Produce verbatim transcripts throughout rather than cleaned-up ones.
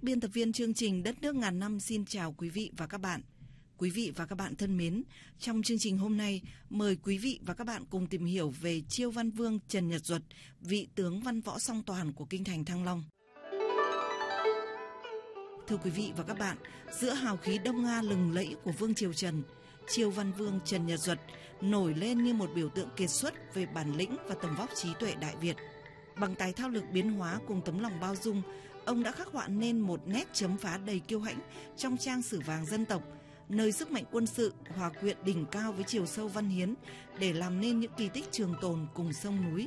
Trác, biên tập viên chương trình Đất nước ngàn năm xin chào quý vị và các bạn. Quý vị và các bạn thân mến, trong chương trình hôm nay, mời quý vị và các bạn cùng tìm hiểu về Chiêu Văn Vương Trần Nhật Duật, vị tướng văn võ song toàn của kinh thành Thăng Long. Thưa quý vị và các bạn, giữa hào khí Đông Nga lừng lẫy của Vương triều Trần, Chiêu Văn Vương Trần Nhật Duật nổi lên như một biểu tượng kiệt xuất về bản lĩnh và tầm vóc trí tuệ Đại Việt. Bằng tài thao lược biến hóa cùng tấm lòng bao dung, ông đã khắc họa nên một nét chấm phá đầy kiêu hãnh trong trang sử vàng dân tộc, nơi sức mạnh quân sự hòa quyện đỉnh cao với chiều sâu văn hiến để làm nên những kỳ tích trường tồn cùng sông núi.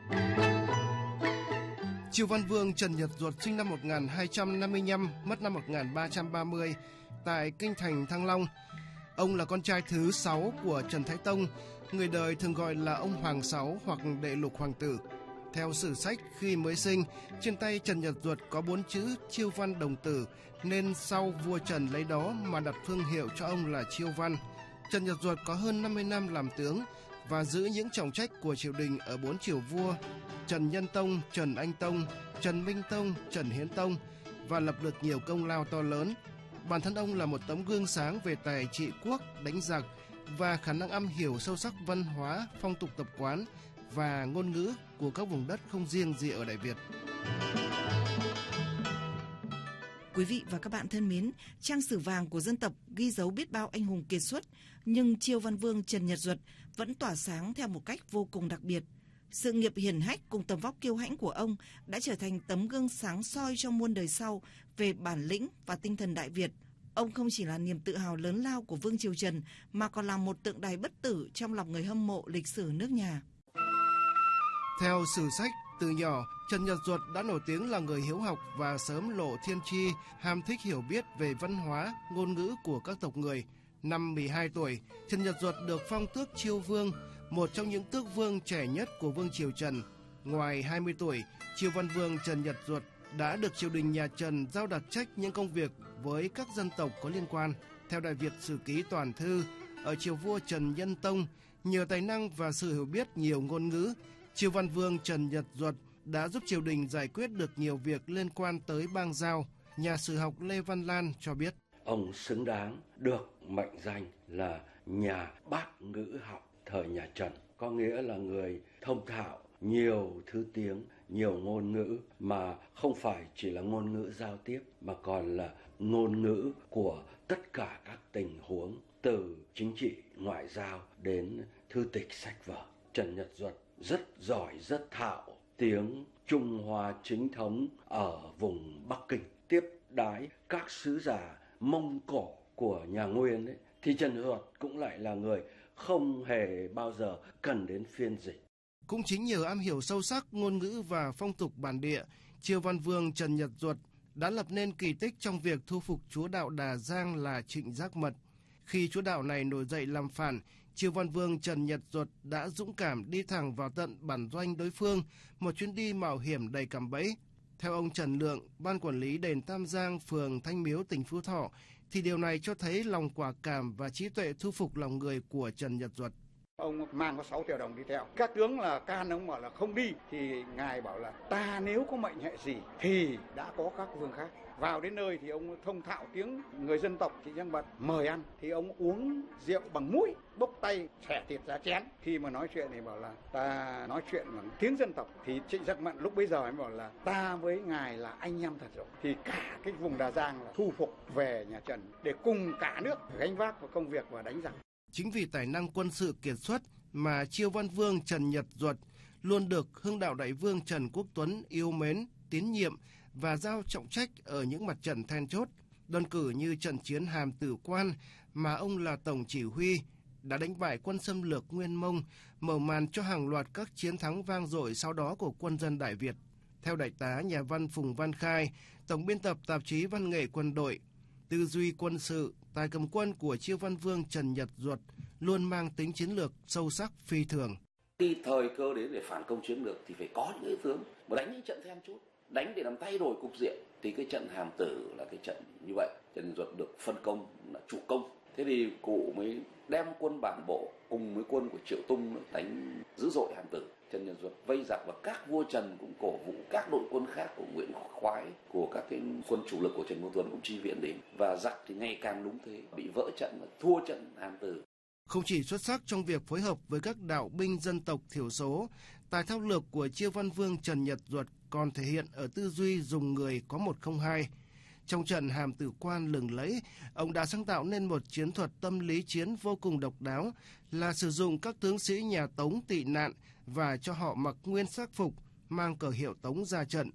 Chiêu Văn Vương Trần Nhật Duật sinh năm một nghìn hai trăm năm mươi lăm, mất năm một nghìn ba trăm ba mươi tại kinh thành Thăng Long. Ông là con trai thứ sáu của Trần Thái Tông, người đời thường gọi là ông Hoàng Sáu hoặc Đệ Lục Hoàng tử. Theo sử sách, khi mới sinh, trên tay Trần Nhật Duật có bốn chữ Chiêu Văn Đồng Tử, nên sau vua Trần lấy đó mà đặt phương hiệu cho ông là Chiêu Văn. Trần Nhật Duật có hơn năm mươi năm làm tướng và giữ những trọng trách của triều đình ở bốn triều vua: Trần Nhân Tông, Trần Anh Tông, Trần Minh Tông, Trần Hiến Tông, và lập được nhiều công lao to lớn. Bản thân ông là một tấm gương sáng về tài trị quốc, đánh giặc và khả năng am hiểu sâu sắc văn hóa, phong tục tập quán và ngôn ngữ của các vùng đất không riêng gì ở Đại Việt. Quý vị và các bạn thân mến, trang sử vàng của dân tộc ghi dấu biết bao anh hùng kiệt xuất, nhưng Chiêu Văn Vương Trần Nhật Duật vẫn tỏa sáng theo một cách vô cùng đặc biệt. Sự nghiệp hiển hách cùng tầm vóc kiêu hãnh của ông đã trở thành tấm gương sáng soi cho muôn đời sau về bản lĩnh và tinh thần Đại Việt. Ông không chỉ là niềm tự hào lớn lao của Vương triều Trần mà còn là một tượng đài bất tử trong lòng người hâm mộ lịch sử nước nhà. Theo sử sách, từ nhỏ, Trần Nhật Duật đã nổi tiếng là người hiếu học và sớm lộ thiên tri, ham thích hiểu biết về văn hóa, ngôn ngữ của các tộc người. Năm mười hai tuổi, Trần Nhật Duật được phong tước Chiêu Vương, một trong những tước vương trẻ nhất của Vương triều Trần. Ngoài hai mươi tuổi, Chiêu Văn Vương Trần Nhật Duật đã được triều đình nhà Trần giao đặc trách những công việc với các dân tộc có liên quan. Theo Đại Việt Sử Ký Toàn Thư, ở triều vua Trần Nhân Tông, nhờ tài năng và sự hiểu biết nhiều ngôn ngữ, Chiêu Văn Vương Trần Nhật Duật đã giúp triều đình giải quyết được nhiều việc liên quan tới bang giao. Nhà sử học Lê Văn Lan cho biết: ông xứng đáng được mệnh danh là nhà bát ngữ học thời nhà Trần, có nghĩa là người thông thạo nhiều thứ tiếng, nhiều ngôn ngữ, mà không phải chỉ là ngôn ngữ giao tiếp mà còn là ngôn ngữ của tất cả các tình huống, từ chính trị, ngoại giao đến thư tịch sách vở. Trần Nhật Duật rất giỏi, rất thạo tiếng Trung Hoa chính thống ở vùng Bắc Kinh. Tiếp đái các sứ giả Mông Cổ của nhà Nguyên ấy, thì Trần Nhật Duật cũng lại là người không hề bao giờ cần đến phiên dịch. Cũng chính nhờ am hiểu sâu sắc ngôn ngữ và phong tục bản địa, Chiêu Văn Vương Trần Nhật Duật đã lập nên kỳ tích trong việc thu phục chúa đạo Đà Giang là Trịnh Giác Mật. Khi chúa đạo này nổi dậy làm phản, Chiêu Văn Vương Trần Nhật Duật đã dũng cảm đi thẳng vào tận bản doanh đối phương, một chuyến đi mạo hiểm đầy cạm bẫy. Theo ông Trần Lượng, ban quản lý đền Tam Giang, phường Thanh Miếu, tỉnh Phú Thọ, thì điều này cho thấy lòng quả cảm và trí tuệ thu phục lòng người của Trần Nhật Duật. Ông mang có sáu triệu đồng đi theo. Các tướng là can ông bảo là không đi, thì ngài bảo là ta nếu có mệnh hệ gì thì đã có các vương khác. Vào đến nơi thì ông thông thạo tiếng người dân tộc, thì Giang Bật mời ăn thì ông uống rượu bằng mũi, bốc tay xẻ thịt ra chén. Khi mà nói chuyện thì bảo là ta nói chuyện bằng tiếng dân tộc, thì Trịnh Giác Mật lúc bấy giờ mới bảo là ta với ngài là anh em thật rồi. Thì cả cái vùng Đà Giang là thu phục về nhà Trần để cùng cả nước gánh vác vào công việc và đánh giặc. Chính vì tài năng quân sự kiệt xuất mà Chiêu Văn Vương Trần Nhật Duật luôn được Hưng đạo Đại Vương Trần Quốc Tuấn yêu mến, tín nhiệm và giao trọng trách ở những mặt trận then chốt, đơn cử như trận chiến Hàm Tử Quan mà ông là tổng chỉ huy, đã đánh bại quân xâm lược Nguyên Mông, mở màn cho hàng loạt các chiến thắng vang dội sau đó của quân dân Đại Việt. Theo đại tá nhà văn Phùng Văn Khai, tổng biên tập tạp chí Văn nghệ Quân đội, tư duy quân sự, tài cầm quân của Chiêu Văn Vương Trần Nhật Duật luôn mang tính chiến lược sâu sắc phi thường. Khi thời cơ đến để phản công chiến lược thì phải có những tướng mà đánh những trận then chốt, đánh để làm thay đổi cục diện. Thì cái trận Hàm Tử là cái trận như vậy. Trần Nhật Duật được phân công là chủ công, Thế thì cụ mới đem quân bản bộ cùng với quân của Triệu Tung đánh dữ dội Hàm Tử. Trần Nhật Duật vây giặc và các vua Trần cũng cổ vũ các đội quân khác của Nguyễn Khoái, của các cái quân chủ lực của Trần Quốc Tuấn cũng chi viện đến, và giặc thì ngày càng đúng thế, bị vỡ trận và thua trận Hàm Tử. Không chỉ xuất sắc trong việc phối hợp với các đạo binh dân tộc thiểu số, tài thao lược của Chiêu Văn Vương Trần Nhật Duật còn thể hiện ở tư duy dùng người có một không hai. Trong trận Hàm Tử Quan lừng lẫy, ông đã sáng tạo nên một chiến thuật tâm lý chiến vô cùng độc đáo là sử dụng các tướng sĩ nhà Tống tị nạn và cho họ mặc nguyên sắc phục, mang cờ hiệu Tống ra trận.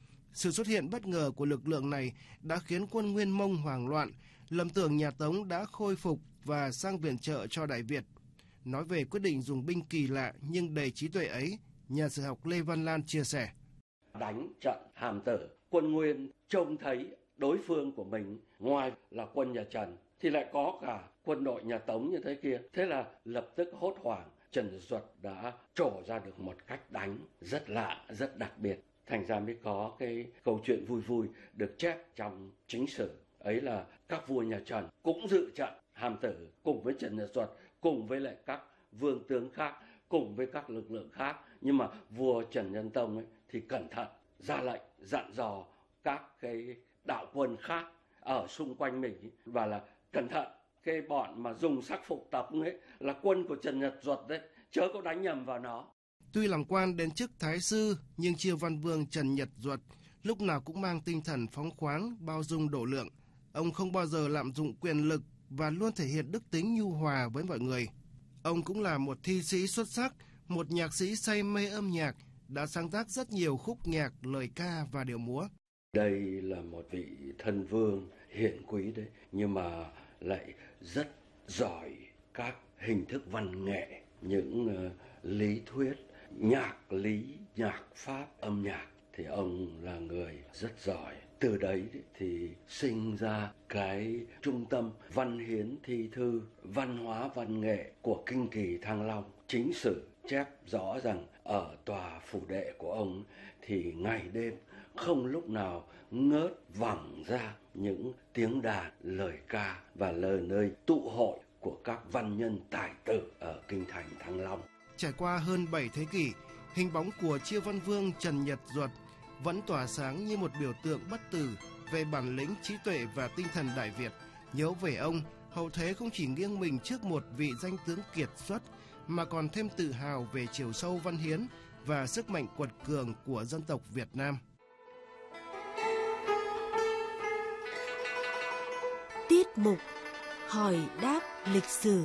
Sự xuất hiện bất ngờ của lực lượng này đã khiến quân Nguyên Mông hoảng loạn, lầm tưởng nhà Tống đã khôi phục và sang viện trợ cho Đại Việt. Nói về quyết định dùng binh kỳ lạ nhưng đầy trí tuệ ấy, nhà sử học Lê Văn Lan chia sẻ. Đánh trận Hàm Tử, quân Nguyên trông thấy đối phương của mình ngoài là quân nhà Trần thì lại có cả quân đội nhà Tống như thế kia. Thế là lập tức hốt hoảng, Trần Nhật Duật đã trổ ra được một cách đánh rất lạ, rất đặc biệt. Thành ra mới có cái câu chuyện vui vui được chép trong chính sử. Ấy là các vua nhà Trần cũng dự trận Hàm Tử cùng với Trần Nhật Duật, cùng với lại các vương tướng khác, cùng với các lực lượng khác. Nhưng mà vua Trần Nhân Tông ấy thì cẩn thận, ra lệnh dặn dò các cái đạo quân khác ở xung quanh mình ấy, và là cẩn thận, cái bọn mà dùng sắc phục Tống ấy là quân của Trần Nhật Duật đấy, chớ có đánh nhầm vào nó. Tuy làm quan đến chức thái sư, nhưng Chiêu Văn Vương Trần Nhật Duật lúc nào cũng mang tinh thần phóng khoáng, bao dung độ lượng. Ông không bao giờ lạm dụng quyền lực và luôn thể hiện đức tính nhu hòa với mọi người. Ông cũng là một thi sĩ xuất sắc, một nhạc sĩ say mê âm nhạc, đã sáng tác rất nhiều khúc nhạc, lời ca và điệu múa. Đây là một vị thân vương hiển quý đấy, nhưng mà lại rất giỏi các hình thức văn nghệ, những uh, lý thuyết, nhạc lý, nhạc pháp, âm nhạc thì ông là người rất giỏi. Từ đấy thì sinh ra cái trung tâm văn hiến thi thư, văn hóa văn nghệ của kinh kỳ Thăng Long. Chính sử chép rõ rằng ở tòa phủ đệ của ông thì ngày đêm không lúc nào ngớt vẳng ra những tiếng đàn, lời ca và lời nơi tụ hội của các văn nhân tài tử ở kinh thành Thăng Long. Trải qua hơn bảy thế kỷ, hình bóng của Chiêu Văn Vương Trần Nhật Duật vẫn tỏa sáng như một biểu tượng bất tử về bản lĩnh, trí tuệ và tinh thần Đại Việt. Nhớ về ông, hậu thế không chỉ nghiêng mình trước một vị danh tướng kiệt xuất, mà còn thêm tự hào về chiều sâu văn hiến và sức mạnh quật cường của dân tộc Việt Nam. Tiết mục Hỏi đáp lịch sử.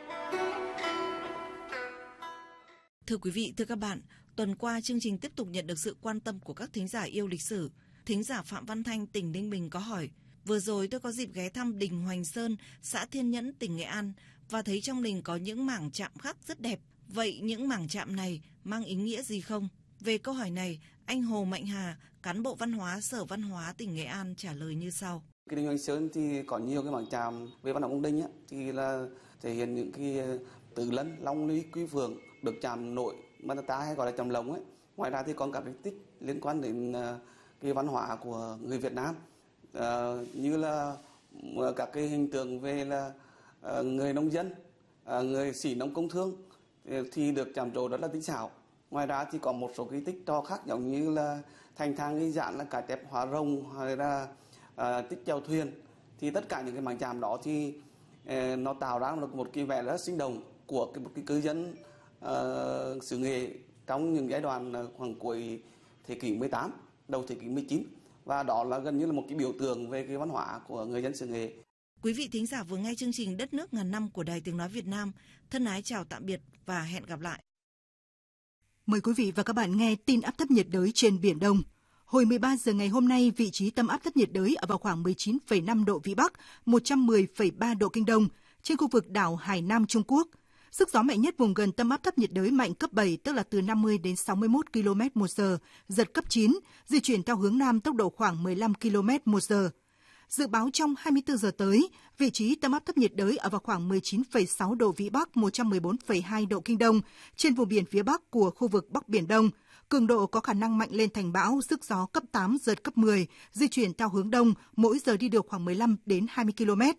Thưa quý vị, thưa các bạn, tuần qua chương trình tiếp tục nhận được sự quan tâm của các thính giả yêu lịch sử. Thính giả Phạm Văn Thanh, tỉnh Ninh Bình có hỏi: vừa rồi tôi có dịp ghé thăm đình Hoành Sơn, xã Thiên Nhẫn, tỉnh Nghệ An và thấy trong đình có những mảng chạm khắc rất đẹp. Vậy những mảng chạm này mang ý nghĩa gì không? Về câu hỏi này, anh Hồ Mạnh Hà, cán bộ văn hóa Sở Văn hóa tỉnh Nghệ An trả lời như sau. Cái đình Hoành Sơn thì có nhiều cái mảng chạm về văn hóa cung đình á, thì là thể hiện những cái Từ Lân, Long Ly, Quý Phượng được chạm nội mà ta hay gọi là chạm lồng ấy. Ngoài ra thì còn các cái tích liên quan đến cái văn hóa của người Việt Nam, à, như là các cái hình tượng về là à, người nông dân, à, người sĩ nông công thương thì được chạm trổ rất là tinh xảo. Ngoài ra thì có một số cái tích to khác giống như là thành thang nghi dạn, là cá chép hóa rồng, hay là à, tích chèo thuyền. Thì tất cả những cái mảng chạm đó thì eh, nó tạo ra được một cái vẻ rất sinh động của cái, một cái cư dân uh, xứ Nghệ trong những giai đoạn khoảng cuối thế kỷ mười tám, đầu thế kỷ mười chín, và đó là gần như là một cái biểu tượng về cái văn hóa của người dân xứ Nghệ. Quý vị thính giả vừa nghe chương trình Đất nước ngàn năm của Đài Tiếng nói Việt Nam. Thân ái chào tạm biệt và hẹn gặp lại. Mời quý vị và các bạn nghe tin áp thấp nhiệt đới trên Biển Đông. Hồi mười ba giờ ngày hôm nay, vị trí tâm áp thấp nhiệt đới ở vào khoảng mười chín phẩy năm độ Vĩ Bắc, một trăm mười phẩy ba độ Kinh Đông, trên khu vực đảo Hải Nam Trung Quốc. Sức gió mạnh nhất vùng gần tâm áp thấp nhiệt đới mạnh cấp bảy, tức là từ năm mươi đến sáu mươi mốt ki lô mét một giờ, giật cấp chín, di chuyển theo hướng Nam tốc độ khoảng mười lăm ki lô mét một giờ. Dự báo trong hai mươi tư giờ tới, vị trí tâm áp thấp nhiệt đới ở vào khoảng mười chín phẩy sáu độ Vĩ Bắc, một trăm mười bốn phẩy hai độ Kinh Đông, trên vùng biển phía Bắc của khu vực Bắc Biển Đông. Cường độ có khả năng mạnh lên thành bão, sức gió cấp tám, giật cấp mười, di chuyển theo hướng Đông, mỗi giờ đi được khoảng mười lăm đến hai mươi ki lô mét.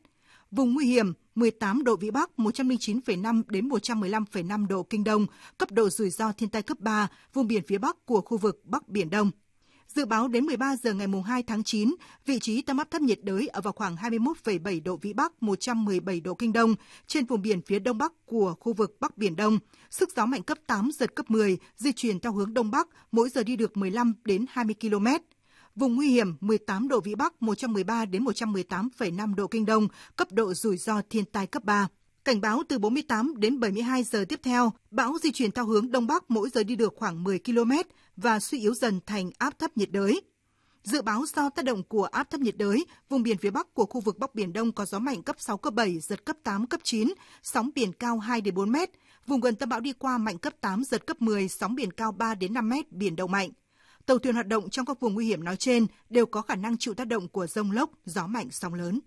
Vùng nguy hiểm mười tám độ Vĩ Bắc, một trăm lẻ chín phẩy năm đến một trăm mười lăm phẩy năm độ Kinh Đông, cấp độ rủi ro thiên tai cấp ba, vùng biển phía Bắc của khu vực Bắc Biển Đông. Dự báo đến mười ba giờ ngày hai tháng chín, vị trí tâm áp thấp nhiệt đới ở vào khoảng hai mươi mốt phẩy bảy độ Vĩ Bắc, một trăm mười bảy độ Kinh Đông, trên vùng biển phía Đông Bắc của khu vực Bắc Biển Đông. Sức gió mạnh cấp tám, giật cấp mười, di chuyển theo hướng Đông Bắc, mỗi giờ đi được mười lăm đến hai mươi ki lô mét. Vùng nguy hiểm mười tám độ Vĩ Bắc, một trăm mười ba đến một trăm mười tám phẩy năm độ Kinh Đông, cấp độ rủi ro thiên tai cấp ba. Cảnh báo từ bốn mươi tám đến bảy mươi hai giờ tiếp theo, bão di chuyển theo hướng Đông Bắc, mỗi giờ đi được khoảng mười ki lô mét và suy yếu dần thành áp thấp nhiệt đới. Dự báo do tác động của áp thấp nhiệt đới, vùng biển phía Bắc của khu vực Bắc Biển Đông có gió mạnh cấp sáu, cấp bảy, giật cấp tám, cấp chín, sóng biển cao hai đến bốn mét. Vùng gần tâm bão đi qua mạnh cấp tám, giật cấp mười, sóng biển cao ba đến năm mét, biển động mạnh. Tàu thuyền hoạt động trong các vùng nguy hiểm nói trên đều có khả năng chịu tác động của dông lốc, gió mạnh, sóng lớn.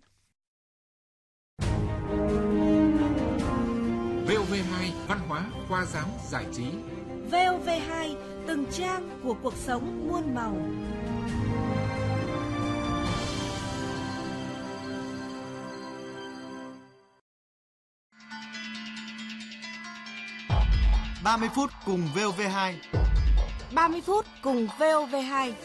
vê o vê hai Văn hóa, khoa giáo, giải trí. vê o vê hai, từng trang của cuộc sống muôn màu. ba mươi phút cùng vê o vê hai. ba mươi phút cùng vê o vê hai.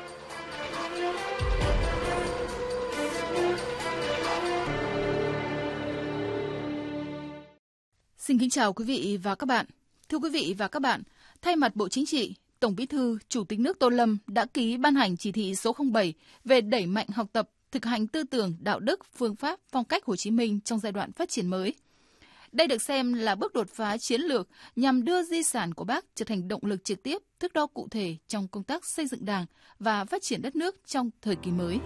Xin kính chào quý vị và các bạn. Thưa quý vị và các bạn, thay mặt Bộ Chính trị, Tổng Bí thư, Chủ tịch nước Tô Lâm đã ký ban hành chỉ thị số không bảy về đẩy mạnh học tập, thực hành tư tưởng, đạo đức, phương pháp, phong cách Hồ Chí Minh trong giai đoạn phát triển mới. Đây được xem là bước đột phá chiến lược nhằm đưa di sản của Bác trở thành động lực trực tiếp, thước đo cụ thể trong công tác xây dựng Đảng và phát triển đất nước trong thời kỳ mới.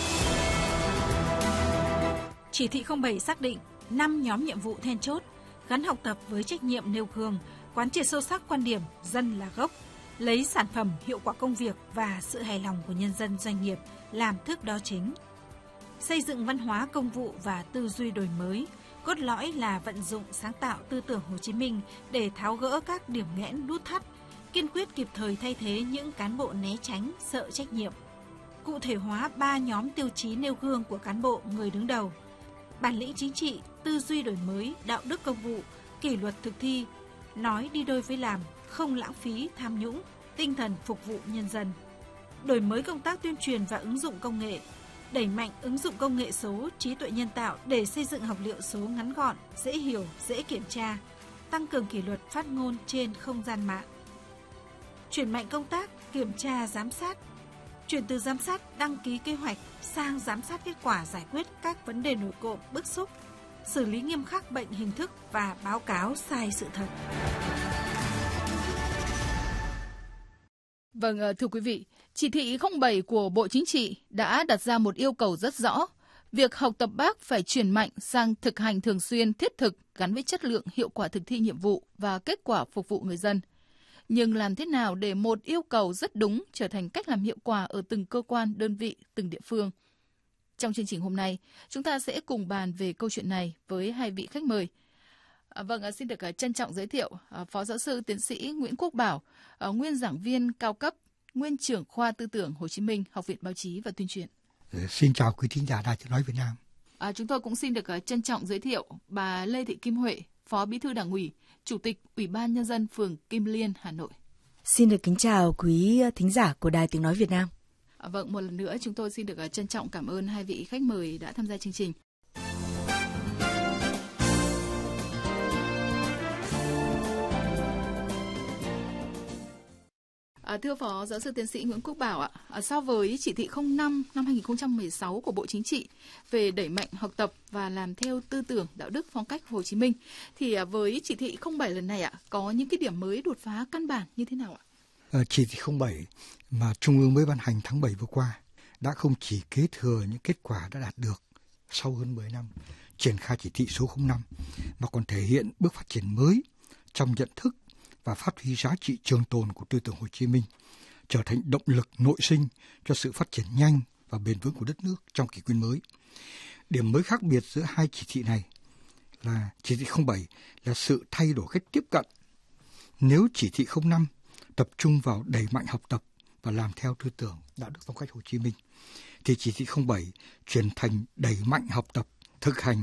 Chỉ thị không bảy xác định năm nhóm nhiệm vụ then chốt, gắn học tập với trách nhiệm nêu gương, quán triệt sâu sắc quan điểm dân là gốc, lấy sản phẩm, hiệu quả công việc và sự hài lòng của nhân dân doanh nghiệp làm thước đo chính. Xây dựng văn hóa công vụ và tư duy đổi mới, cốt lõi là vận dụng sáng tạo tư tưởng Hồ Chí Minh để tháo gỡ các điểm nghẽn nút thắt, kiên quyết kịp thời thay thế những cán bộ né tránh, sợ trách nhiệm. Cụ thể hóa ba nhóm tiêu chí nêu gương của cán bộ người đứng đầu: bản lĩnh chính trị, tư duy đổi mới, đạo đức công vụ, kỷ luật thực thi, nói đi đôi với làm, không lãng phí, tham nhũng, tinh thần phục vụ nhân dân. Đổi mới công tác tuyên truyền và ứng dụng công nghệ, đẩy mạnh ứng dụng công nghệ số, trí tuệ nhân tạo để xây dựng học liệu số ngắn gọn, dễ hiểu, dễ kiểm tra, tăng cường kỷ luật phát ngôn trên không gian mạng. Chuyển mạnh công tác kiểm tra giám sát, chuyển từ giám sát đăng ký kế hoạch sang giám sát kết quả giải quyết các vấn đề nổi cộm bức xúc, xử lý nghiêm khắc bệnh hình thức và báo cáo sai sự thật. Vâng, thưa quý vị, chỉ thị không bảy của Bộ Chính trị đã đặt ra một yêu cầu rất rõ. Việc học tập Bác phải chuyển mạnh sang thực hành thường xuyên, thiết thực, gắn với chất lượng, hiệu quả thực thi nhiệm vụ và kết quả phục vụ người dân. Nhưng làm thế nào để một yêu cầu rất đúng trở thành cách làm hiệu quả ở từng cơ quan, đơn vị, từng địa phương? Trong chương trình hôm nay, chúng ta sẽ cùng bàn về câu chuyện này với hai vị khách mời. À, vâng, xin được trân trọng giới thiệu à, Phó Giáo sư Tiến sĩ Nguyễn Quốc Bảo, à, nguyên giảng viên cao cấp, nguyên trưởng khoa tư tưởng Hồ Chí Minh, Học viện Báo chí và Tuyên truyền. Xin chào quý thính giả Đài Tiếng nói Việt Nam. À, chúng tôi cũng xin được uh, trân trọng giới thiệu bà Lê Thị Kim Huệ, Phó Bí thư Đảng ủy, Chủ tịch Ủy ban Nhân dân phường Kim Liên, Hà Nội. Xin được kính chào quý thính giả của Đài Tiếng nói Việt Nam. À, vâng, một lần nữa chúng tôi xin được uh, trân trọng cảm ơn hai vị khách mời đã tham gia chương trình. À, thưa Phó Giáo sư Tiến sĩ Nguyễn Quốc Bảo ạ, à, so với chỉ thị không năm năm hai nghìn không trăm mười sáu của Bộ Chính trị về đẩy mạnh học tập và làm theo tư tưởng đạo đức phong cách Hồ Chí Minh, thì à, với chỉ thị không bảy lần này ạ, có những cái điểm mới đột phá căn bản như thế nào ạ? À, chỉ thị không bảy mà Trung ương mới ban hành tháng bảy vừa qua đã không chỉ kế thừa những kết quả đã đạt được sau hơn mười năm triển khai chỉ thị số không năm, mà còn thể hiện bước phát triển mới trong nhận thức và phát huy giá trị trường tồn của tư tưởng Hồ Chí Minh, trở thành động lực nội sinh cho sự phát triển nhanh và bền vững của đất nước trong kỷ nguyên mới. Điểm mới khác biệt giữa hai chỉ thị này là chỉ thị không bảy là sự thay đổi cách tiếp cận. Nếu chỉ thị không năm tập trung vào đẩy mạnh học tập và làm theo tư tưởng đạo đức phong cách Hồ Chí Minh, thì chỉ thị không bảy chuyển thành đẩy mạnh học tập, thực hành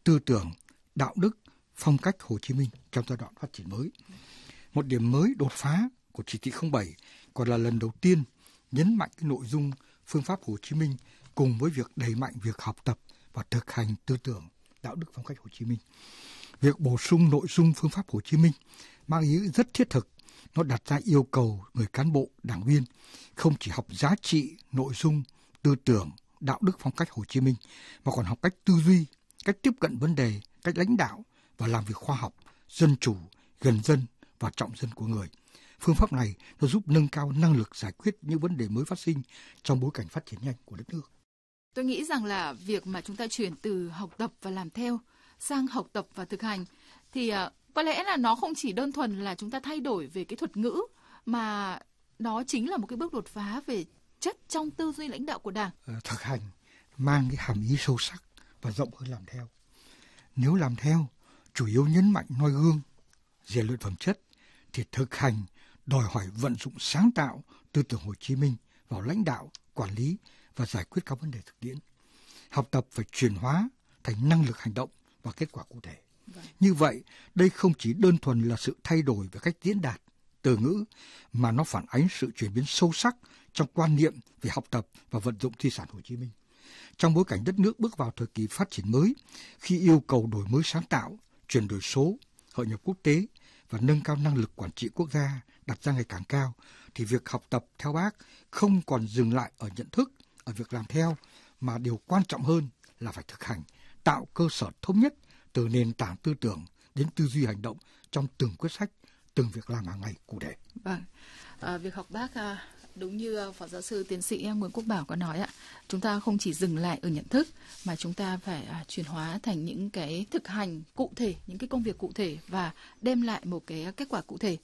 tư tưởng, đạo đức, phong cách Hồ Chí Minh trong giai đoạn phát triển mới. Một điểm mới đột phá của chỉ thị không bảy còn là lần đầu tiên nhấn mạnh cái nội dung phương pháp Hồ Chí Minh cùng với việc đẩy mạnh việc học tập và thực hành tư tưởng, đạo đức, phong cách Hồ Chí Minh. Việc bổ sung nội dung phương pháp Hồ Chí Minh mang ý nghĩa rất thiết thực. Nó đặt ra yêu cầu người cán bộ, đảng viên không chỉ học giá trị, nội dung, tư tưởng, đạo đức, phong cách Hồ Chí Minh, mà còn học cách tư duy, cách tiếp cận vấn đề, cách lãnh đạo và làm việc khoa học, dân chủ, gần dân và trọng dân của người. Phương pháp này nó giúp nâng cao năng lực giải quyết những vấn đề mới phát sinh trong bối cảnh phát triển nhanh của đất nước. Tôi nghĩ rằng là việc mà chúng ta chuyển từ học tập và làm theo sang học tập và thực hành thì uh, có lẽ là nó không chỉ đơn thuần là chúng ta thay đổi về cái thuật ngữ, mà nó chính là một cái bước đột phá về chất trong tư duy lãnh đạo của Đảng. Thực hành mang cái hàm ý sâu sắc và rộng hơn làm theo. Nếu làm theo chủ yếu nhấn mạnh noi gương, rèn luyện phẩm chất, thì thực hành đòi hỏi vận dụng sáng tạo tư tưởng Hồ Chí Minh vào lãnh đạo, quản lý và giải quyết các vấn đề thực tiễn. Học tập phải chuyển hóa thành năng lực hành động và kết quả cụ thể. Vâng. Như vậy, đây không chỉ đơn thuần là sự thay đổi về cách diễn đạt, từ ngữ, mà nó phản ánh sự chuyển biến sâu sắc trong quan niệm về học tập và vận dụng di sản Hồ Chí Minh. Trong bối cảnh đất nước bước vào thời kỳ phát triển mới, khi yêu cầu đổi mới sáng tạo, chuyển đổi số, hội nhập quốc tế và nâng cao năng lực quản trị quốc gia đặt ra ngày càng cao, thì việc học tập theo Bác không còn dừng lại ở nhận thức, ở việc làm theo, mà điều quan trọng hơn là phải thực hành, tạo cơ sở thống nhất từ nền tảng tư tưởng đến tư duy hành động trong từng quyết sách, từng việc làm hàng ngày cụ thể. Vâng, à, việc học Bác à, đúng như Phó Giáo sư Tiến sĩ Nguyễn Quốc Bảo có nói ạ, chúng ta không chỉ dừng lại ở nhận thức mà chúng ta phải à, chuyển hóa thành những cái thực hành cụ thể, những cái công việc cụ thể và đem lại một cái kết quả cụ thể.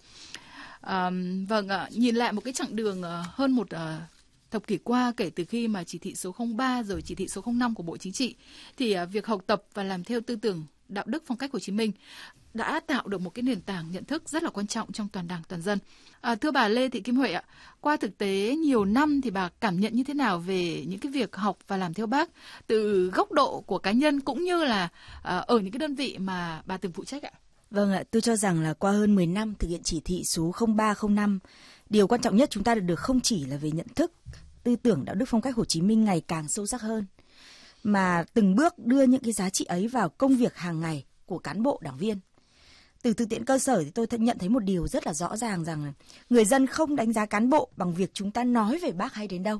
À, vâng, à, nhìn lại một cái chặng đường à, hơn một à, thập kỷ qua kể từ khi mà chỉ thị số không ba rồi chỉ thị số không năm của Bộ Chính trị, thì à, việc học tập và làm theo tư tưởng, đạo đức, phong cách Hồ Chí Minh đã tạo được một cái nền tảng nhận thức rất là quan trọng trong toàn Đảng, toàn dân. À, thưa bà Lê Thị Kim Huệ ạ, qua thực tế nhiều năm thì bà cảm nhận như thế nào về những cái việc học và làm theo Bác từ góc độ của cá nhân cũng như là à, ở những cái đơn vị mà bà từng phụ trách ạ? Vâng ạ, tôi cho rằng là qua hơn mười năm thực hiện chỉ thị số không ba không năm, điều quan trọng nhất chúng ta đạt được không chỉ là về nhận thức, tư tưởng, đạo đức, phong cách Hồ Chí Minh ngày càng sâu sắc hơn, mà từng bước đưa những cái giá trị ấy vào công việc hàng ngày của cán bộ, đảng viên. Từ thực tiễn cơ sở thì tôi nhận thấy một điều rất là rõ ràng rằng là người dân không đánh giá cán bộ bằng việc chúng ta nói về Bác hay đến đâu,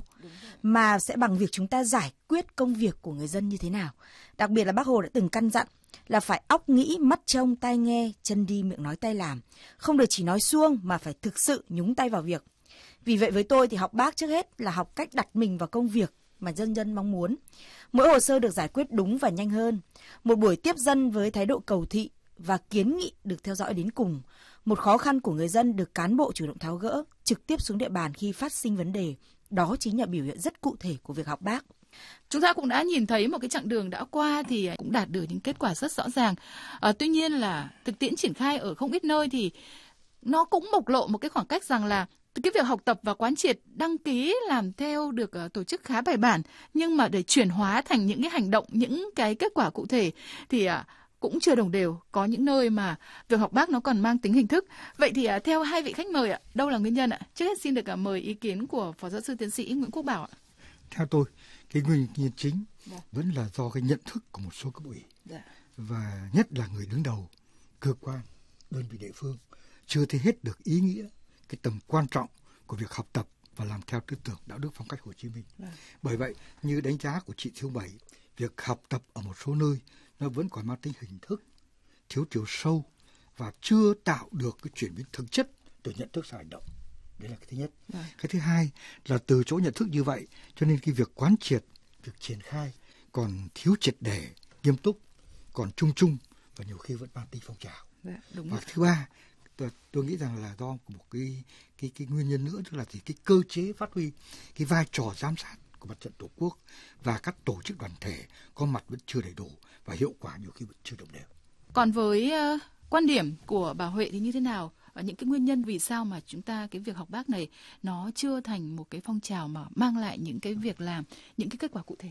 mà sẽ bằng việc chúng ta giải quyết công việc của người dân như thế nào. Đặc biệt là Bác Hồ đã từng căn dặn là phải óc nghĩ, mắt trông, tai nghe, chân đi, miệng nói, tay làm. Không được chỉ nói suông mà phải thực sự nhúng tay vào việc. Vì vậy với tôi thì học Bác trước hết là học cách đặt mình vào công việc mà dân dân mong muốn. Mỗi hồ sơ được giải quyết đúng và nhanh hơn. Một buổi tiếp dân với thái độ cầu thị và kiến nghị được theo dõi đến cùng. Một khó khăn của người dân được cán bộ chủ động tháo gỡ, trực tiếp xuống địa bàn khi phát sinh vấn đề. Đó chính là biểu hiện rất cụ thể của việc học Bác. Chúng ta cũng đã nhìn thấy một cái chặng đường đã qua thì cũng đạt được những kết quả rất rõ ràng. À, tuy nhiên là thực tiễn triển khai ở không ít nơi thì nó cũng bộc lộ một cái khoảng cách rằng là cái việc học tập và quán triệt, đăng ký làm theo được uh, tổ chức khá bài bản, nhưng mà để chuyển hóa thành những cái hành động, những cái kết quả cụ thể thì uh, cũng chưa đồng đều. Có những nơi mà việc học Bác nó còn mang tính hình thức. Vậy thì uh, theo hai vị khách mời ạ, đâu là nguyên nhân ạ? Trước hết xin được uh, mời ý kiến của Phó Giáo sư Tiến sĩ Nguyễn Quốc Bảo ạ. Theo tôi, cái nguyên nhân chính dạ. vẫn là do cái nhận thức của một số cấp ủy dạ. và nhất là người đứng đầu cơ quan, đơn vị địa phương chưa thấy hết được ý nghĩa, cái tầm quan trọng của việc học tập và làm theo tư tưởng, đạo đức, phong cách Hồ Chí Minh. Dạ. Bởi vậy, như đánh giá của chị Thiếu Bảy, việc học tập ở một số nơi nó vẫn còn mang tính hình thức, thiếu chiều sâu và chưa tạo được cái chuyển biến thực chất từ nhận thức sang hành động. Đấy là cái thứ nhất. Dạ. Cái thứ hai là từ chỗ nhận thức như vậy, cho nên cái việc quán triệt, việc triển khai còn thiếu triệt để, nghiêm túc, còn chung chung và nhiều khi vẫn mang tính phong trào. Dạ, đúng và rồi. thứ ba, tôi, tôi nghĩ rằng là do một cái cái cái nguyên nhân nữa, tức là gì? Cái cơ chế phát huy cái vai trò giám sát của mặt trận Tổ quốc và các tổ chức đoàn thể có mặt vẫn chưa đầy đủ và hiệu quả nhiều khi vẫn chưa đồng đều. Còn với uh, quan điểm của bà Huệ thì như thế nào? Ở những cái nguyên nhân vì sao mà chúng ta cái việc học Bác này nó chưa thành một cái phong trào mà mang lại những cái việc làm, những cái kết quả cụ thể ạ?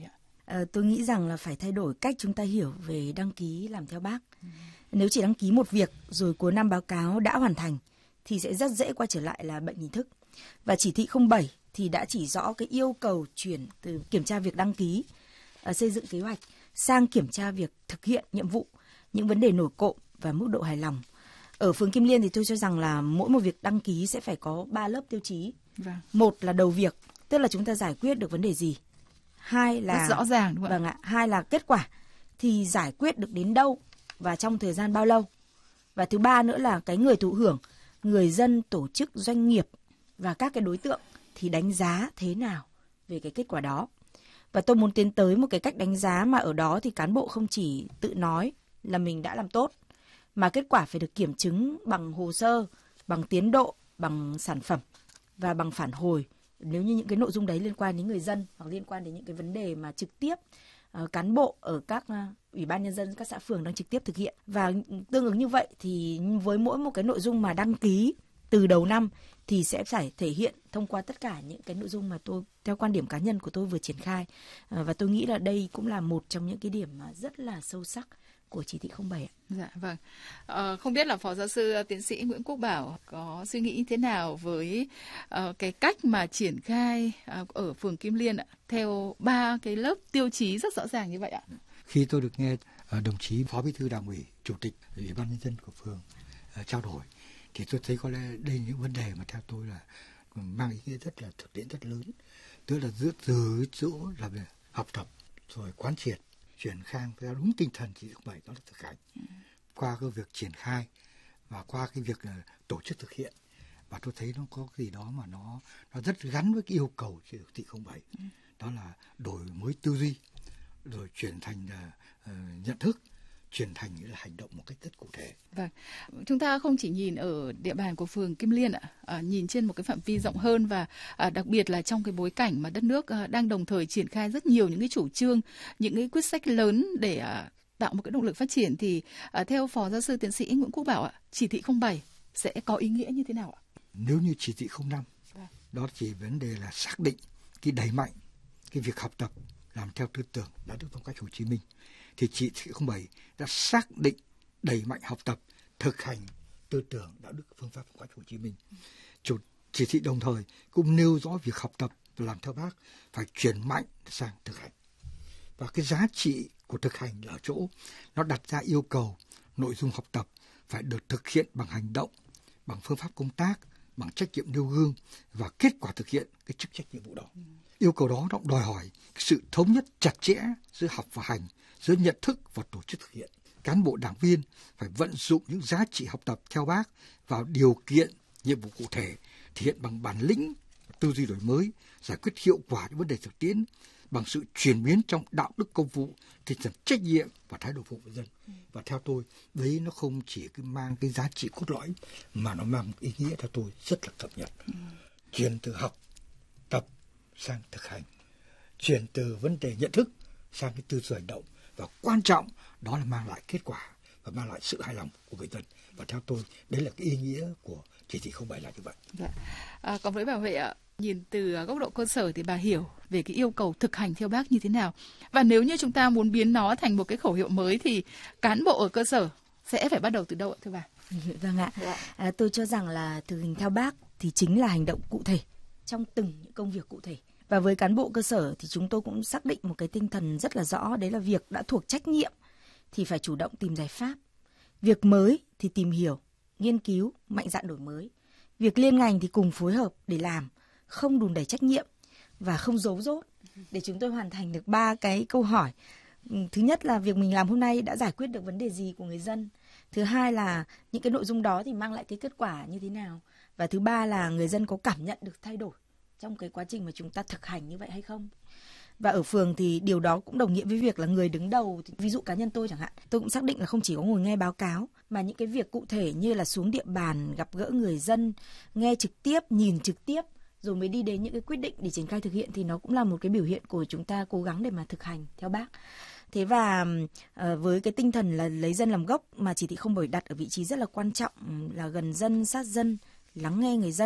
À, tôi nghĩ rằng là phải thay đổi cách chúng ta hiểu về đăng ký làm theo Bác. Ừ. Nếu chỉ đăng ký một việc rồi cuối năm báo cáo đã hoàn thành thì sẽ rất dễ quay trở lại là bệnh hình thức. Và chỉ thị không bảy thì đã chỉ rõ cái yêu cầu chuyển từ kiểm tra việc đăng ký, uh, xây dựng kế hoạch sang kiểm tra việc thực hiện nhiệm vụ, những vấn đề nổi cộm và mức độ hài lòng. Ở phường Kim Liên thì tôi cho rằng là mỗi một việc đăng ký sẽ phải có ba lớp tiêu chí. Vâng. Một là đầu việc, tức là chúng ta giải quyết được vấn đề gì. Hai là rất rõ ràng đúng không ạ? Vâng ạ. Hai là kết quả thì giải quyết được đến đâu và trong thời gian bao lâu. Và thứ ba nữa là cái người thụ hưởng, người dân, tổ chức, doanh nghiệp và các cái đối tượng thì đánh giá thế nào về cái kết quả đó. Và tôi muốn tiến tới một cái cách đánh giá mà ở đó thì cán bộ không chỉ tự nói là mình đã làm tốt, mà kết quả phải được kiểm chứng bằng hồ sơ, bằng tiến độ, bằng sản phẩm và bằng phản hồi. Nếu như những cái nội dung đấy liên quan đến người dân hoặc liên quan đến những cái vấn đề mà trực tiếp uh, cán bộ ở các uh, ủy ban nhân dân, các xã phường đang trực tiếp thực hiện. Và tương ứng như vậy thì với mỗi một cái nội dung mà đăng ký từ đầu năm thì sẽ phải thể hiện thông qua tất cả những cái nội dung mà tôi theo quan điểm cá nhân của tôi vừa triển khai. Uh, và tôi nghĩ là đây cũng là một trong những cái điểm mà rất là sâu sắc của chỉ thị không bảy. Dạ vâng. À, không biết là Phó Giáo sư Tiến sĩ Nguyễn Quốc Bảo có suy nghĩ thế nào với uh, cái cách mà triển khai uh, ở phường Kim Liên ạ, theo ba cái lớp tiêu chí rất rõ ràng như vậy ạ? Khi tôi được nghe uh, đồng chí Phó Bí thư Đảng ủy, Chủ tịch Ủy ban nhân dân của phường uh, trao đổi, thì tôi thấy có lẽ đây những vấn đề mà theo tôi là mang ý nghĩa rất là thực tiễn rất lớn, tức là giữa từ chỗ là về học tập rồi quán triệt, chuyển khai theo đúng tinh thần chỉ thị không bảy, đó là thực hành. Ừ. Qua cái việc triển khai và qua cái việc uh, tổ chức thực hiện, và tôi thấy nó có cái gì đó mà nó nó rất gắn với cái yêu cầu chỉ thị không bảy. Ừ. Đó là đổi mới tư duy, rồi chuyển thành uh, uh, nhận thức, chuyển thành nghĩa là hành động một cách rất cụ thể. Vâng, chúng ta không chỉ nhìn ở địa bàn của phường Kim Liên ạ, à, nhìn trên một cái phạm vi rộng hơn và à, đặc biệt là trong cái bối cảnh mà đất nước à, đang đồng thời triển khai rất nhiều những cái chủ trương, những cái quyết sách lớn để à, tạo một cái động lực phát triển thì à, theo Phó Giáo sư Tiến sĩ Nguyễn Quốc Bảo ạ, chỉ thị không bảy sẽ có ý nghĩa như thế nào ạ? Nếu như chỉ thị không năm, vâng, đó chỉ vấn đề là xác định cái đẩy mạnh cái việc học tập làm theo tư tưởng đạo đức phong cách Hồ Chí Minh, thì chỉ thị không bảy đã xác định đẩy mạnh học tập, thực hành tư tưởng đạo đức phương pháp phong cách Hồ Chí Minh. Chủ chỉ thị đồng thời cũng nêu rõ việc học tập và làm theo Bác phải chuyển mạnh sang thực hành. Và cái giá trị của thực hành là ở chỗ nó đặt ra yêu cầu nội dung học tập phải được thực hiện bằng hành động, bằng phương pháp công tác, bằng trách nhiệm nêu gương và kết quả thực hiện cái chức trách nhiệm vụ đó. Ừ. Yêu cầu đó nó đòi hỏi sự thống nhất chặt chẽ giữa học và hành, giữa nhận thức và tổ chức thực hiện. Cán bộ đảng viên phải vận dụng những giá trị học tập theo Bác vào điều kiện nhiệm vụ cụ thể, thể hiện bằng bản lĩnh, tư duy đổi mới, giải quyết hiệu quả những vấn đề thực tiễn, bằng sự chuyển biến trong đạo đức công vụ, tinh thần trách nhiệm và thái độ phục vụ dân. Ừ. Và theo tôi, đấy nó không chỉ cái mang cái giá trị cốt lõi mà nó mang ý nghĩa theo tôi rất là cập nhật. Ừ. Chuyển từ học tập sang thực hành, chuyển từ vấn đề nhận thức sang cái tư duy hành động, và quan trọng đó là mang lại kết quả và mang lại sự hài lòng của người dân. Và theo tôi, đấy là cái ý nghĩa của chỉ thị không bảy là như vậy. Dạ. À, còn với bà Huệ ạ, nhìn từ góc độ cơ sở thì bà hiểu về cái yêu cầu thực hành theo Bác như thế nào? Và nếu như chúng ta muốn biến nó thành một cái khẩu hiệu mới thì cán bộ ở cơ sở sẽ phải bắt đầu từ đâu ạ thưa bà? Vâng ạ. À, tôi cho rằng là thực hành theo Bác thì chính là hành động cụ thể trong từng những công việc cụ thể. Và với cán bộ cơ sở thì chúng tôi cũng xác định một cái tinh thần rất là rõ, đấy là việc đã thuộc trách nhiệm thì phải chủ động tìm giải pháp. Việc mới thì tìm hiểu, nghiên cứu, mạnh dạn đổi mới. Việc liên ngành thì cùng phối hợp để làm, không đùn đẩy trách nhiệm và không giấu dốt để chúng tôi hoàn thành được ba cái câu hỏi. Thứ nhất là việc mình làm hôm nay đã giải quyết được vấn đề gì của người dân. Thứ hai là những cái nội dung đó thì mang lại cái kết quả như thế nào. Và thứ ba là người dân có cảm nhận được thay đổi trong cái quá trình mà chúng ta thực hành như vậy hay không. Và ở phường thì điều đó cũng đồng nghĩa với việc là người đứng đầu, ví dụ cá nhân tôi chẳng hạn, tôi cũng xác định là không chỉ có ngồi nghe báo cáo, mà những cái việc cụ thể như là xuống địa bàn, gặp gỡ người dân, nghe trực tiếp, nhìn trực tiếp, rồi mới đi đến những cái quyết định để triển khai thực hiện, thì nó cũng là một cái biểu hiện của chúng ta cố gắng để mà thực hành theo Bác. Thế và uh, với cái tinh thần là lấy dân làm gốc mà chỉ thị không bảy đặt ở vị trí rất là quan trọng, là gần dân, sát dân, lắng nghe người dân,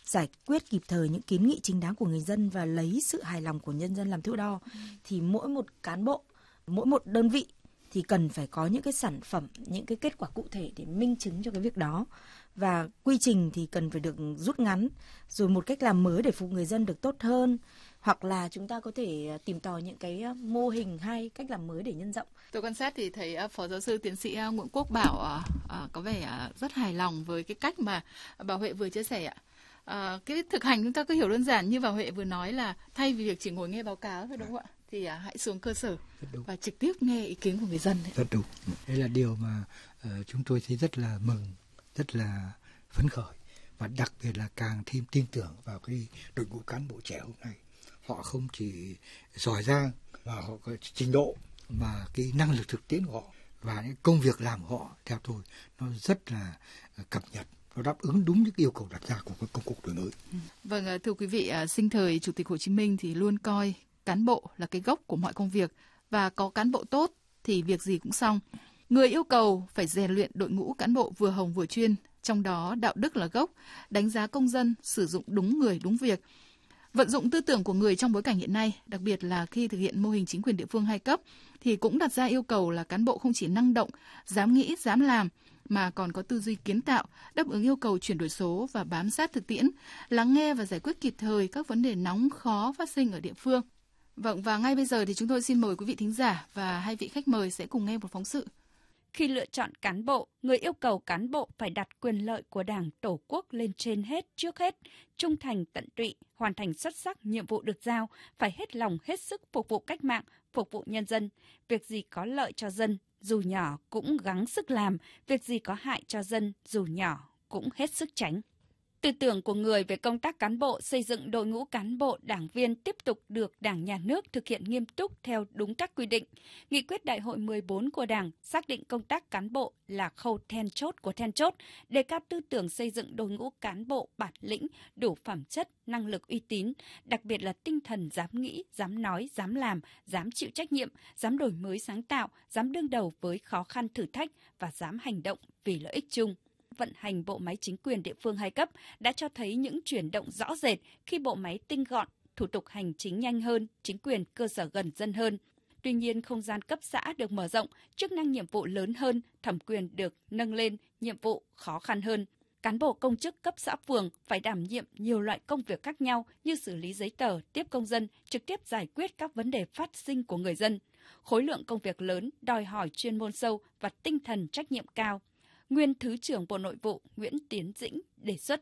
giải quyết kịp thời những kiến nghị chính đáng của người dân và lấy sự hài lòng của nhân dân làm thước đo, thì mỗi một cán bộ, mỗi một đơn vị thì cần phải có những cái sản phẩm, những cái kết quả cụ thể để minh chứng cho cái việc đó. Và quy trình thì cần phải được rút ngắn, rồi một cách làm mới để phục vụ người dân được tốt hơn. Hoặc là chúng ta có thể tìm tòi những cái mô hình hay cách làm mới để nhân rộng. Tôi quan sát thì thấy Phó Giáo sư Tiến sĩ Nguyễn Quốc Bảo có vẻ rất hài lòng với cái cách mà bà Huệ vừa chia sẻ ạ. À, cái thực hành chúng ta cứ hiểu đơn giản như bà Huệ vừa nói là thay vì việc chỉ ngồi nghe báo cáo thôi, đúng không ạ? Thì à, hãy xuống cơ sở và trực tiếp nghe ý kiến của người dân. Đấy. Rất đúng. Đây là điều mà uh, chúng tôi thấy rất là mừng, rất là phấn khởi và đặc biệt là càng thêm tin tưởng vào cái đội ngũ cán bộ trẻ hôm nay. Họ không chỉ giỏi giang và họ có trình độ, mà cái năng lực thực tiễn của họ và những công việc làm của họ theo tôi nó rất là cập nhật, nó đáp ứng đúng những yêu cầu đặt ra của công cuộc đổi mới. Vâng, thưa quý vị, sinh thời Chủ tịch Hồ Chí Minh thì luôn coi cán bộ là cái gốc của mọi công việc, và có cán bộ tốt thì việc gì cũng xong. Người yêu cầu phải rèn luyện đội ngũ cán bộ vừa hồng vừa chuyên, trong đó đạo đức là gốc, đánh giá công dân, sử dụng đúng người đúng việc. Vận dụng tư tưởng của người trong bối cảnh hiện nay, đặc biệt là khi thực hiện mô hình chính quyền địa phương hai cấp, thì cũng đặt ra yêu cầu là cán bộ không chỉ năng động, dám nghĩ, dám làm, mà còn có tư duy kiến tạo, đáp ứng yêu cầu chuyển đổi số và bám sát thực tiễn, lắng nghe và giải quyết kịp thời các vấn đề nóng khó phát sinh ở địa phương. Vâng, và ngay bây giờ thì chúng tôi xin mời quý vị thính giả và hai vị khách mời sẽ cùng nghe một phóng sự. Khi lựa chọn cán bộ, người yêu cầu cán bộ phải đặt quyền lợi của Đảng, Tổ quốc lên trên hết, trước hết, trung thành tận tụy, hoàn thành xuất sắc nhiệm vụ được giao, phải hết lòng hết sức phục vụ cách mạng, phục vụ nhân dân. Việc gì có lợi cho dân, dù nhỏ cũng gắng sức làm, việc gì có hại cho dân, dù nhỏ cũng hết sức tránh. Tư tưởng của người về công tác cán bộ, xây dựng đội ngũ cán bộ, đảng viên tiếp tục được Đảng, Nhà nước thực hiện nghiêm túc theo đúng các quy định. Nghị quyết Đại hội mười bốn của Đảng xác định công tác cán bộ là khâu then chốt của then chốt, đề cao tư tưởng xây dựng đội ngũ cán bộ bản lĩnh, đủ phẩm chất, năng lực uy tín, đặc biệt là tinh thần dám nghĩ, dám nói, dám làm, dám chịu trách nhiệm, dám đổi mới sáng tạo, dám đương đầu với khó khăn thử thách và dám hành động vì lợi ích chung. Vận hành bộ máy chính quyền địa phương hai cấp đã cho thấy những chuyển động rõ rệt khi bộ máy tinh gọn, thủ tục hành chính nhanh hơn, chính quyền cơ sở gần dân hơn. Tuy nhiên, không gian cấp xã được mở rộng, chức năng nhiệm vụ lớn hơn, thẩm quyền được nâng lên, nhiệm vụ khó khăn hơn. Cán bộ công chức cấp xã phường phải đảm nhiệm nhiều loại công việc khác nhau như xử lý giấy tờ, tiếp công dân, trực tiếp giải quyết các vấn đề phát sinh của người dân. Khối lượng công việc lớn đòi hỏi chuyên môn sâu và tinh thần trách nhiệm cao. Nguyên Thứ trưởng Bộ Nội vụ Nguyễn Tiến Dĩnh đề xuất.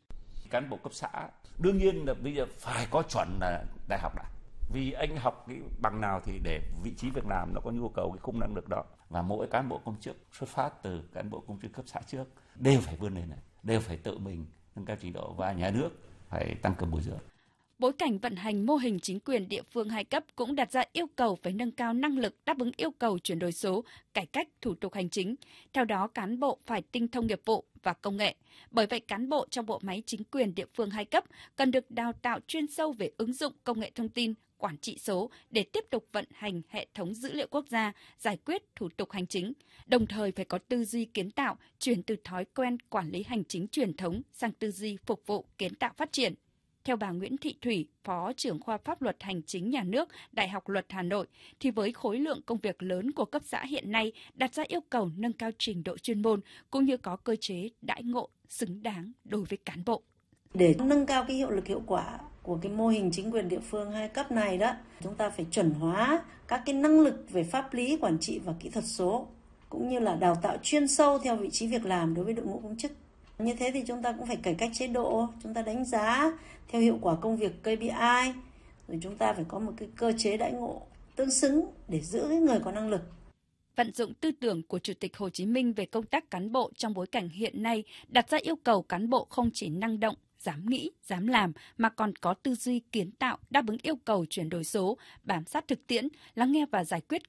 Cán bộ cấp xã đương nhiên là bây giờ phải có chuẩn là đại học đã. Vì anh học cái bằng nào thì để vị trí việc làm nó có nhu cầu cái khung năng lực đó. Và mỗi cán bộ công chức xuất phát từ cán bộ công chức cấp xã trước đều phải vươn lên này, đều phải tự mình nâng cao trình độ, và nhà nước phải tăng cường bồi dưỡng. Bối cảnh vận hành mô hình chính quyền địa phương hai cấp cũng đặt ra yêu cầu phải nâng cao năng lực đáp ứng yêu cầu chuyển đổi số, cải cách thủ tục hành chính. Theo đó, cán bộ phải tinh thông nghiệp vụ và công nghệ. Bởi vậy, cán bộ trong bộ máy chính quyền địa phương hai cấp cần được đào tạo chuyên sâu về ứng dụng công nghệ thông tin, quản trị số để tiếp tục vận hành hệ thống dữ liệu quốc gia, giải quyết thủ tục hành chính. Đồng thời phải có tư duy kiến tạo, chuyển từ thói quen quản lý hành chính truyền thống sang tư duy phục vụ kiến tạo phát triển. Theo bà Nguyễn Thị Thủy, Phó trưởng khoa Pháp luật Hành chính Nhà nước, Đại học Luật Hà Nội, thì với khối lượng công việc lớn của cấp xã hiện nay đặt ra yêu cầu nâng cao trình độ chuyên môn cũng như có cơ chế đãi ngộ xứng đáng đối với cán bộ. Để nâng cao cái hiệu lực hiệu quả của cái mô hình chính quyền địa phương hai cấp này đó, chúng ta phải chuẩn hóa các cái năng lực về pháp lý, quản trị và kỹ thuật số, cũng như là đào tạo chuyên sâu theo vị trí việc làm đối với đội ngũ công chức. Như thế thì chúng ta cũng phải cải cách chế độ, chúng ta đánh giá theo hiệu quả công việc K P I, rồi chúng ta phải có một cái cơ chế đãi ngộ tương xứng để giữ cái người có năng lực. Vận dụng tư tưởng của Chủ tịch Hồ Chí Minh về công tác cán bộ trong bối cảnh hiện nay đặt ra yêu cầu cán bộ không chỉ năng động, dám nghĩ, dám làm mà còn có tư duy kiến tạo đáp ứng yêu cầu chuyển đổi số, bám sát thực tiễn, lắng nghe và giải quyết